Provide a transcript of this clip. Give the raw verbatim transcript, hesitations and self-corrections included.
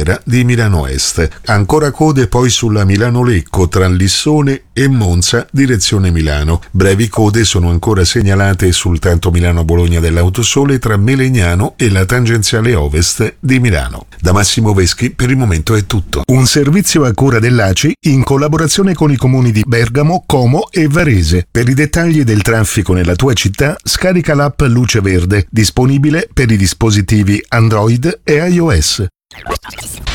Bruniera di Milano Est. Ancora code poi sulla Milano-Lecco tra Lissone e Monza direzione Milano. Brevi code sono ancora segnalate sul tanto Milano-Bologna dell'Autosole tra Melegnano e la tangenziale ovest di Milano. Da Massimo Veschi per il momento è tutto. Un servizio a cura dell'A C I in collaborazione con i comuni di Bergamo, Como e Varese. Per i dettagli del traffico nella tua città scarica l'app Luce Verde, disponibile per i dispositivi Android e iOS.